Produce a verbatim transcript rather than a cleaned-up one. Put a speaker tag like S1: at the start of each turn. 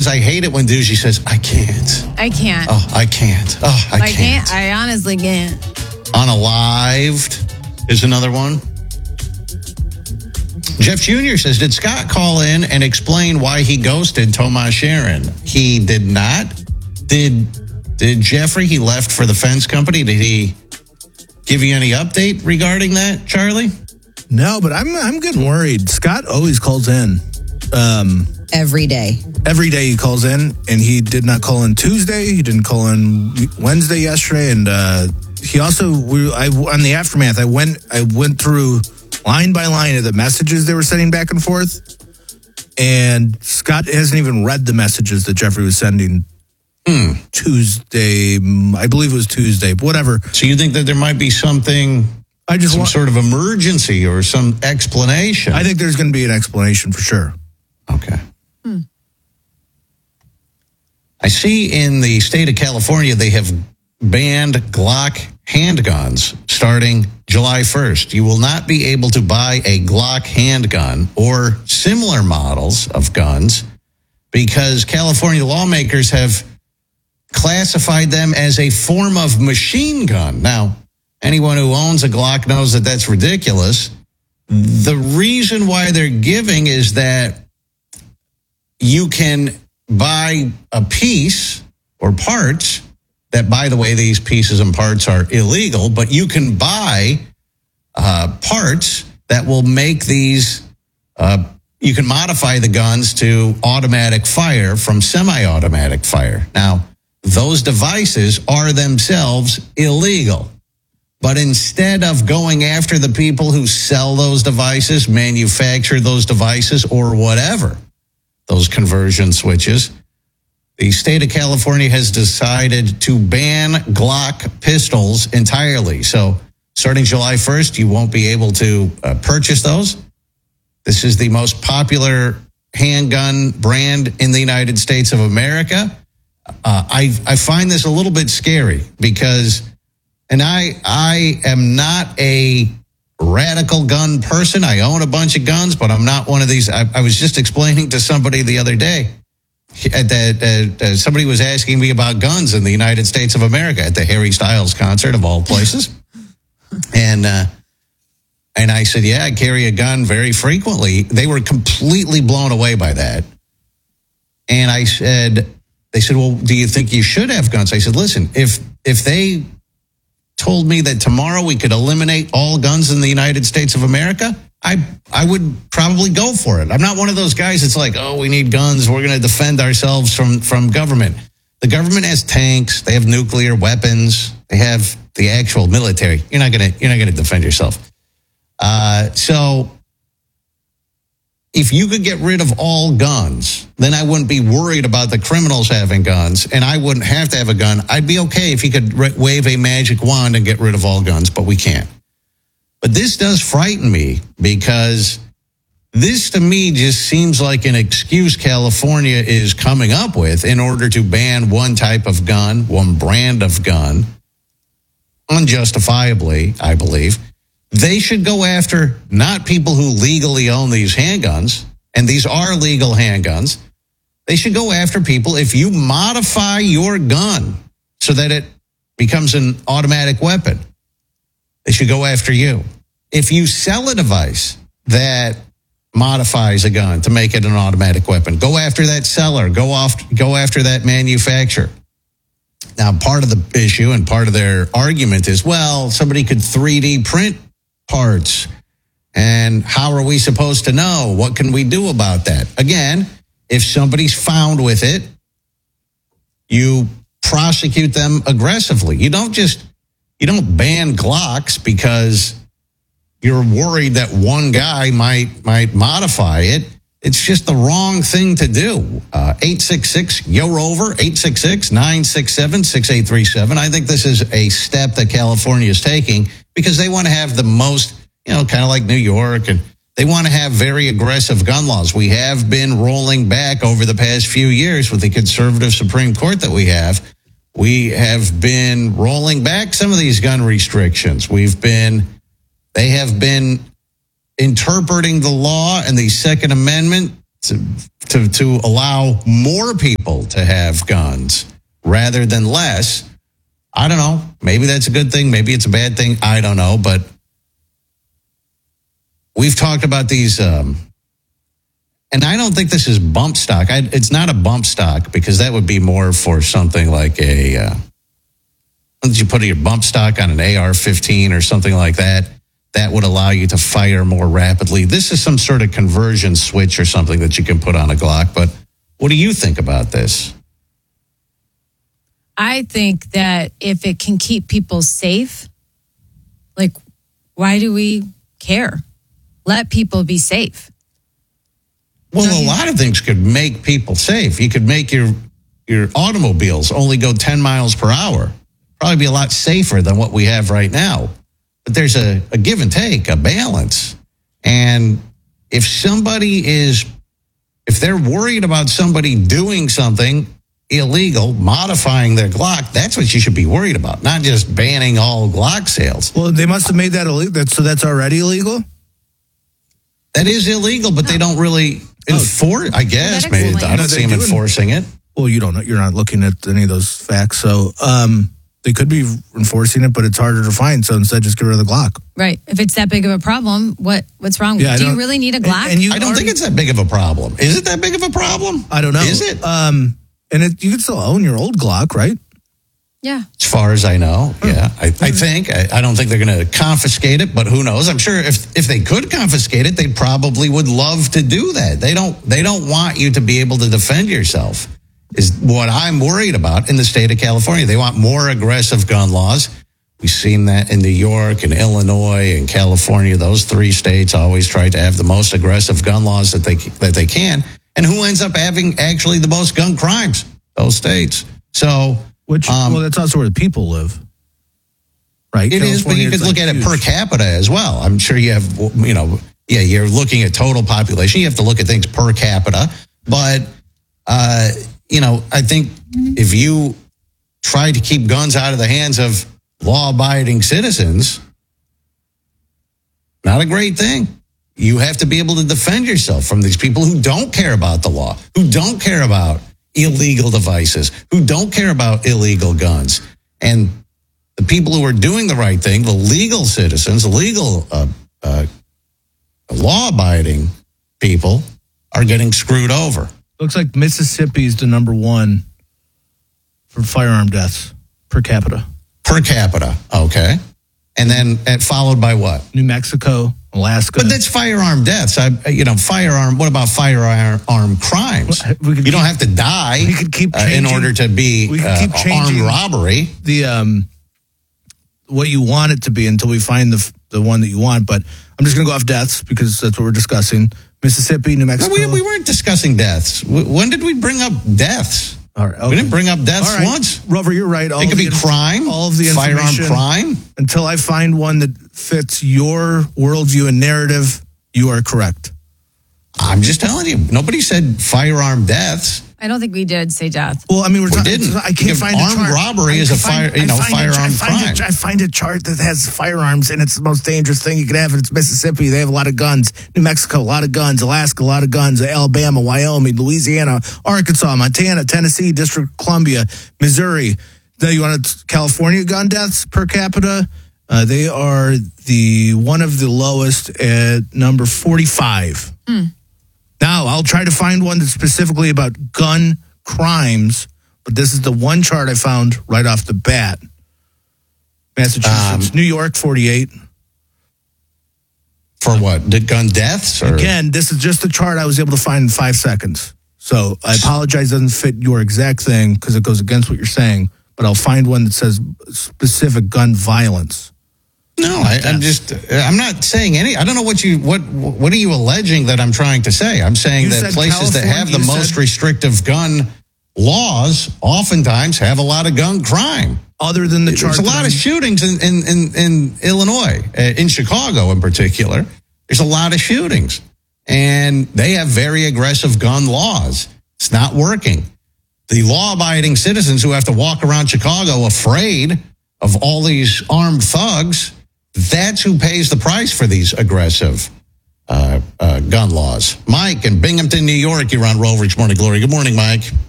S1: I hate it when Doogie says, I can't.
S2: I can't.
S1: Oh, I can't. Oh, I,
S2: I
S1: can't.
S2: can't. I honestly can't.
S1: Unalived is another one. Jeff Junior says, did Scott call in and explain why he ghosted Tomas Sharon? He did not. Did did Jeffrey, he left for the fence company, did he give you any update regarding that, Charlie?
S3: No, but I'm I'm getting worried. Scott always calls in. Um,
S4: every day.
S3: Every day he calls in, and he did not call in Tuesday. He didn't call in Wednesday yesterday, and uh, he also we I on the aftermath. I went I went through line by line of the messages they were sending back and forth, and Scott hasn't even read the messages that Jeffrey was sending.
S1: Hmm.
S3: Tuesday, I believe it was Tuesday, but whatever.
S1: So you think that there might be something?
S3: I just
S1: some
S3: want,
S1: sort of emergency or some explanation.
S3: I think there's going to be an explanation for sure.
S1: Okay. Hmm. I see in the state of California, they have banned Glock handguns starting July first. You will not be able to buy a Glock handgun or similar models of guns because California lawmakers have classified them as a form of machine gun. Now, anyone who owns a Glock knows that that's ridiculous. The reason why they're giving is that you can buy a piece or parts that, by the way, these pieces and parts are illegal, but you can buy uh, parts that will make these, uh, you can modify the guns to automatic fire from semi-automatic fire. Now, those devices are themselves illegal. But instead of going after the people who sell those devices, manufacture those devices, or whatever, those conversion switches, the state of California has decided to ban Glock pistols entirely. So starting July first, you won't be able to uh, purchase those. This is the most popular handgun brand in the United States of America. Uh, I I find this a little bit scary because, and I I am not a radical gun person. I own a bunch of guns, but I'm not one of these. I, I was just explaining to somebody the other day that uh, uh, somebody was asking me about guns in the United States of America at the Harry Styles concert of all places, and uh, and I said, yeah, I carry a gun very frequently. They were completely blown away by that, and I said. They said, well, do you think you should have guns? I said, listen, if if they told me that tomorrow we could eliminate all guns in the United States of America, I I would probably go for it. I'm not one of those guys that's like, oh, we need guns. We're going to defend ourselves from, from government. The government has tanks. They have nuclear weapons. They have the actual military. You're not going to you're not going to defend yourself. Uh, so if you could get rid of all guns, then I wouldn't be worried about the criminals having guns, and I wouldn't have to have a gun. I'd be okay if you could re- wave a magic wand and get rid of all guns, but we can't. But this does frighten me because this, to me, just seems like an excuse California is coming up with in order to ban one type of gun, one brand of gun, unjustifiably, I believe. They should go after not people who legally own these handguns, and these are legal handguns. They should go after people if you modify your gun so that it becomes an automatic weapon. They should go after you. If you sell a device that modifies a gun to make it an automatic weapon, go after that seller, go off, go after that manufacturer. Now, part of the issue and part of their argument is, well, somebody could three D print parts. And how are we supposed to know? What can we do about that? Again, if somebody's found with it, you prosecute them aggressively. You don't just, you don't ban Glocks because you're worried that one guy might might modify it. It's just the wrong thing to do. Uh, eight six six, Y O R O V E R, eight six six, nine six seven, six eight three seven. I think this is a step that California is taking because they want to have the most, you know, kind of like New York, and they want to have very aggressive gun laws. We have been rolling back over the past few years with the conservative Supreme Court that we have. We have been rolling back some of these gun restrictions. We've been, they have been interpreting the law and the Second Amendment to, to, to allow more people to have guns rather than less. I don't know. Maybe that's a good thing. Maybe it's a bad thing. I don't know. But we've talked about these, um, and I don't think this is bump stock. I, it's not a bump stock because that would be more for something like a, uh, once you put your bump stock on an A R fifteen or something like that, that would allow you to fire more rapidly. This is some sort of conversion switch or something that you can put on a Glock. But what do you think about this?
S2: I think that if it can keep people safe, like, why do we care? Let people be safe.
S1: Well, a lot of things could make people safe. You could make your your automobiles only go ten miles per hour. Probably be a lot safer than what we have right now. But there's a, a give and take, a balance. And if somebody is, if they're worried about somebody doing something illegal, modifying their Glock, that's what you should be worried about, not just banning all Glock sales.
S3: Well, they must have made that illegal. So that's already illegal?
S1: That is illegal, but they don't really enforce, I guess.
S2: That
S1: Maybe
S2: explains.
S1: I don't
S3: No,
S1: see
S3: they
S1: them
S3: do.
S1: enforcing it.
S3: Well, you don't know. You're not looking at any of those facts. So um, they could be enforcing it, but it's harder to find. So instead, just get rid of the Glock.
S2: Right. If it's that big of a problem, what what's wrong?
S3: Yeah, I
S2: do you
S3: don't-
S2: really need a
S3: and-
S2: Glock?
S3: and you
S1: I don't
S3: already-
S1: think it's that big of a problem. Is it that big of a problem?
S3: I don't know.
S1: Is it?
S3: Um, and it, you can still own your old Glock, right?
S2: yeah.
S1: As far as I know, yeah. I, I think. I, I don't think they're going to confiscate it, but who knows? I'm sure if if they could confiscate it, they probably would love to do that. They don't. They don't want you to be able to defend yourself. Is what I'm worried about in the state of California. They want more aggressive gun laws. We've seen that in New York and Illinois and California. Those three states always try to have the most aggressive gun laws that they that they can. And who ends up having actually the most gun crimes? Those states. So,
S3: Which,
S1: um,
S3: well, that's also where the people live, right?
S1: it is, but you
S3: California
S1: could
S3: is,
S1: look
S3: like,
S1: at it
S3: huge.
S1: per capita as well. I'm sure you have, you know, yeah, you're looking at total population. You have to look at things per capita. But, uh, you know, I think if you try to keep guns out of the hands of law-abiding citizens, not a great thing. You have to be able to defend yourself from these people who don't care about the law, who don't care about illegal devices, who don't care about illegal guns. And the people who are doing the right thing, the legal citizens, the legal uh, uh, law-abiding people, are getting screwed over.
S3: Looks like Mississippi is the number one for firearm deaths per capita.
S1: Per capita, okay. And then uh, followed by what?
S3: New Mexico, Alaska.
S1: But that's firearm deaths. I, you know, firearm. What about firearm crimes?
S3: We could
S1: You don't
S3: keep-
S1: have to die
S3: we could keep
S1: uh, in
S3: changing-
S1: order to be
S3: we could
S1: uh,
S3: keep changing-
S1: armed robbery.
S3: the um, what you want it to be until we find the the one that you want. But I'm just going to go off deaths because that's what we're discussing. Mississippi, New
S1: No,
S3: Mexico.
S1: we, we weren't discussing deaths. W- When did we bring up deaths?
S3: All right, okay.
S1: We didn't bring up deaths
S3: All right.
S1: once.
S3: Rover, you're right. All
S1: It could
S3: of
S1: be
S3: the inf-
S1: crime,
S3: all of the
S1: firearm
S3: information.
S1: crime.
S3: Until I find one that fits your worldview and narrative, you are correct.
S1: I'm just telling you. Nobody said firearm deaths.
S2: I don't think we did say death.
S3: Well, I mean, we're
S1: We
S3: talking.
S1: didn't.
S3: I can't
S1: If
S3: find a
S1: armed
S3: chart.
S1: robbery
S3: I
S1: is
S3: can
S1: a fire-
S3: find-
S1: you know,
S3: I find a-
S1: firearm
S3: I find
S1: crime.
S3: A, I find a chart that has firearms, and it's the most dangerous thing you could have. And it's Mississippi. They have a lot of guns. New Mexico, a lot of guns. Alaska, a lot of guns. Alabama, Wyoming, Louisiana, Arkansas, Montana, Tennessee, District of Columbia, Missouri. Now you want California gun deaths per capita? Uh, they are the one of the lowest at number forty-five. Now, I'll try to find one that's specifically about gun crimes, but this is the one chart I found right off the bat. Massachusetts,
S1: Um,
S3: New York, forty-eight.
S1: For what? The gun deaths? Or?
S3: Again, this is just a chart I was able to find in five seconds. So I apologize, it doesn't fit your exact thing because it goes against what you're saying, but I'll find one that says specific gun violence.
S1: No, I, I'm just. I'm not saying any. I don't know what you. What What are you alleging that I'm trying to say? I'm saying
S3: You
S1: that
S3: said
S1: places that have the
S3: California, you
S1: most
S3: said-
S1: restrictive gun laws oftentimes have a lot of gun crime.
S3: Other than the chart.
S1: There's a
S3: that
S1: lot
S3: I'm-
S1: of shootings in in in, in Illinois, uh, in Chicago in particular. There's a lot of shootings, and they have very aggressive gun laws. It's not working. The law-abiding citizens who have to walk around Chicago afraid of all these armed thugs, that's who pays the price for these aggressive uh, uh, gun laws. Mike in Binghamton, New York, you're on Rover's Morning Glory. Good morning, Mike.